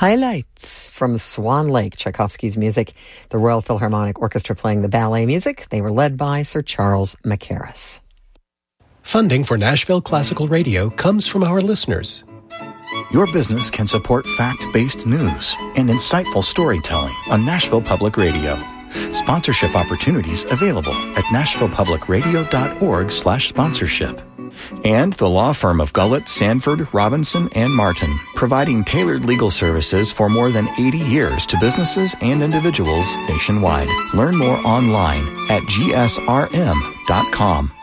Highlights from Swan Lake, Tchaikovsky's music, the Royal Philharmonic Orchestra playing the ballet music. They were led by Sir Charles Mackerras. Funding for Nashville Classical Radio comes from our listeners. Your business can support fact-based news and insightful storytelling on Nashville Public Radio. Sponsorship opportunities available at nashvillepublicradio.org/sponsorship. And the law firm of Gullett, Sanford, Robinson, and Martin, providing tailored legal services for more than 80 years to businesses and individuals nationwide. Learn more online at gsrm.com.